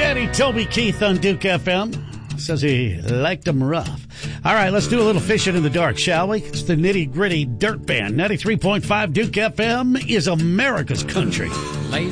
Eddie Toby Keith on Duke FM. Says he liked them rough. All right, let's do a little fishing in the dark, shall we? It's the Nitty Gritty Dirt Band. 93.5 Duke FM is America's country.